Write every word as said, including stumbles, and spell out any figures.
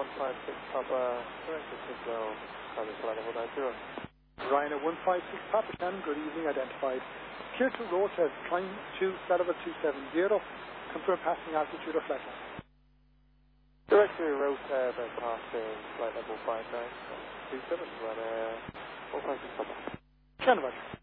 one five six Papa, corrected signal, service flight level nine zero. Ryanair one five six Papa Shannon, good evening, identified. Clear to Rota, climb to Celebrate two seven zero, confirm passing altitude of flight level. Director Rota, then passing flight level five nine two seven, Ryanair one five six Papa. Shannon, Roger.